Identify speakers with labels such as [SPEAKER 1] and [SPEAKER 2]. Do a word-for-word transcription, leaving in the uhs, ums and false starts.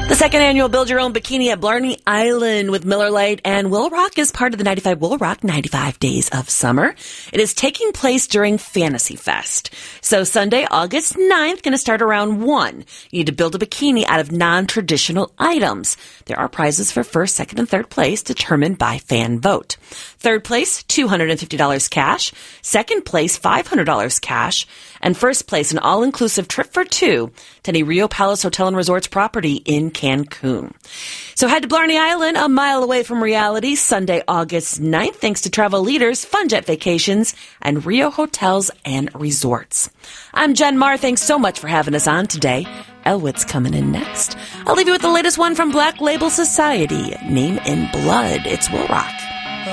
[SPEAKER 1] The second annual Build Your Own Bikini at Blarney Island with Miller Lite and Will Rock is part of the ninety-five Will Rock ninety-five Days of Summer. It is taking place during Fantasy Fest. So Sunday, August ninth, going to start around one. You need to build a bikini out of non-traditional items. There are prizes for first, second, and third place determined by fan vote. Third place, two hundred fifty dollars cash. Second place, five hundred dollars cash. And first place, an all-inclusive trip for two to any Rio Palace Hotel and Resorts property in Cancun. So head to Blarney Island, a mile away from reality, Sunday, August ninth, thanks to Travel Leaders, FunJet Vacations, and Rio Hotels and Resorts. I'm Jen Marr. Thanks so much for having us on today. Elwood's coming in next. I'll leave you with the latest one from Black Label Society, Name in Blood. It's Will Rock.